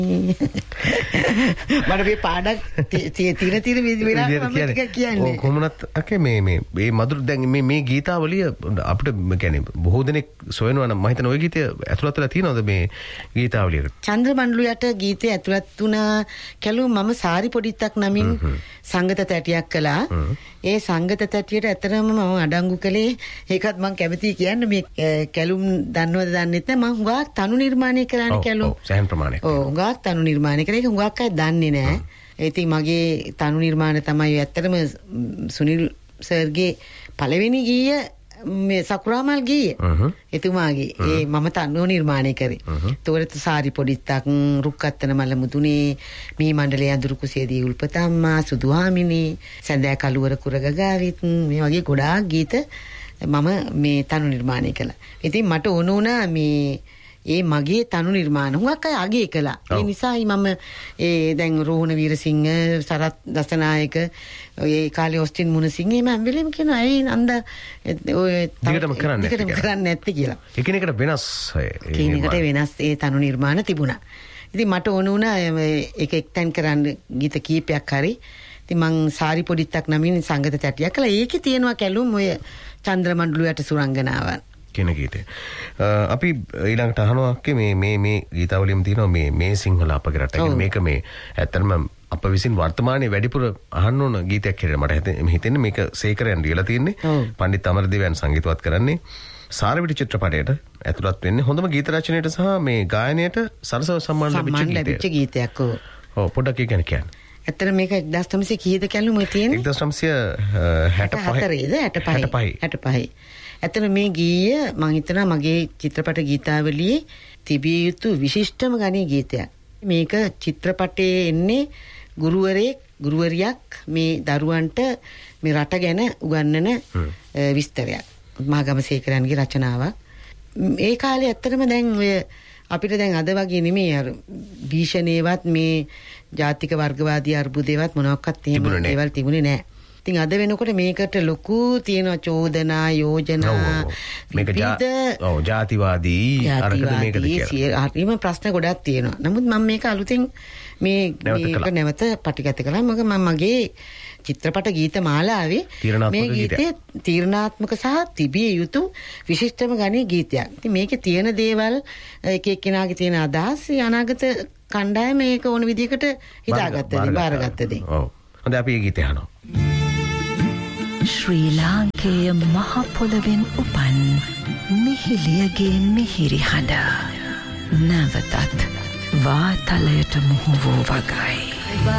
මට මේ පාඩක් තීන විදිහට කියන්නේ. කොහොමනත් අකේ මේ මధుර දැන් මේ ගීතාවලිය අපිට කියන්නේ බොහෝ දෙනෙක් සොයනවා නම් මම හිතන ওই ගීතය ඇතුළත් වෙලා තියෙනවද මේ ගීතාවලියට? චන්ද්‍රමණ්ඩල යට ගීතය ඇතුළත් වුණා කැලු මම සාරි පොඩිත්තක් නමින් සංගත තැටියක් කළා. ඒ සංගත තැටියට ඇතරම මම අඩංගු කළේ ඒකත් මම කැමතියි කියන්න මේ කැලුම් දන්නවද දන්නේ නැහැ මම හුඟක් තනු නිර්මාණය කරන්නේ කැලුම්. සෑහෙන ප්‍රමාණයක්. ඔව් හුඟක් තනු නිර්මාණය කරේ ඒක හුඟක් අය දන්නේ නැහැ. ඉතින් මගේ තනු නිර්මාණ තමයි ඇත්තටම සුනිල් සර්ගේ පළවෙනි ගීය මේ සකුරාමල් ගීය. එතුමාගේ ඒ මම තනුව නිර්මාණය කරේ. ඒතකොට සාරි පොඩිත්තක් රුක්කත්තන මල මුදුනේ මේ මණ්ඩලයේ අඳුරු කුසියේදී උල්පතම්මා සුදුහාමිනී සඳෑ කලුවර කුරගගාවිත් මේ වගේ ගොඩාක් ගීත මම මේ තනු නිර්මාණය කළා. ඉතින් මට ඕන වුණා මේ ඒ මගේ තනු නිර්මාණ හුඟක් අය අගය කළා. ඒ නිසායි මම ඒ දැන් රෝහණ වීරසිංහ සරත් දසනායක ඒ කාලේ ඔස්ටින් මුණසිංහ මේ හැම වෙලෙම කියනවා ඒ නන්ද ඔය දිගටම කරන්නේ නැත්තේ කියලා. එකිනෙකට වෙනස් එකිනෙකට වෙනස් ඒ තනු නිර්මාණ තිබුණා. ඉතින් මට ඕන වුණා ඒක එක්තෙන් කරන්න ගීත කීපයක් හරි. ඉතින් මං සාරි පොඩිත්තක් නමින් සංගත තැටියක් කළා. ඒකේ තියෙනවා කැලුම් ඔය චන්ද්‍රමණ්ඩල යට සුරංගනාවන් කියන ගීතේ. අපි ඊළඟට අහනවා මේ ගීතාවලියම තියෙනවා මේ සිංහල අපගේ රට. මේක මේ ඇත්තටම අප විසින් වර්තමානයේ වැඩිපුර අහන්න ඕන ගීතයක් කියලා මට හිතෙන්නේ මේක සේකරයන් දීලා තියෙන්නේ. පණ්ඩිත් අමරදේවයන් සංගීතවත් කරන්නේ. සාරවිඩි චිත්‍රපටයට ඇතුළත් වෙන්නේ හොඳම ගීත රචනයට සහ මේ ගායනයට සරසව සම්මාන ලැබිච්ච ගීතයක්. ඔව් පොඩ්ඩක් කියන්නේ. ඇත්තට මේක 1900 කීයද කැලුම තියෙන්නේ? 1965. ඇත්තට මේ ගීය මම හිතනවා මගේ චිත්‍රපට ගීතාවලියේ තිබිය යුතු විශිෂ්ටම ගණේ ගීතයක්. මේක චිත්‍රපටයේ එන්නේ ගුරුවරියක් මේ දරුවන්ට මේ රට ගැන උගන්වන විස්තරයක්. මහගමසේකරන්ගේ රචනාවක්. ඒ කාලේ ඇත්තටම දැන් ඔය අපිට දැන් අද වගේ නෙමෙයි අර භීෂණේවත් මේ ජාතික වර්ගවාදී අර්බුදේවත් මොනවාක්වත් එහෙම ඒවල් තිබුණේ නැහැ. ඉතින් අද වෙනකොට මේකට ලොකු තියෙන චෝදනා යෝජනා මේක ජාතිවාදී අරකට මේකද කියලා. හරිම ප්‍රශ්න ගොඩක් තියෙනවා. නමුත් මම මේක අලුතෙන් මේක නැවත පටිගත කළා. මොකද මම මගේ චිත්‍රපට ගීත මාලාවේ මේ ගීතේ තීරණාත්මක සහ තිබිය යුතු විශිෂ්ටම ගණේ ගීතයක්. ඉතින් මේකේ තියෙන දේවල් එක එක්කෙනාගේ තියෙන අදහස් අනාගත කණ්ඩායම මේක ඕන විදිහකට හිතාගත්තද බාරගත්තද. ඔව්. හොඳයි අපි මේ ගීතය අහනවා. ශ්‍රී ලාංකේය මහ පොළවෙන් උපන් මිහිලියගේ මිහිරි හඬ නැවතත් වාතලයට මුහු වූ වගයි.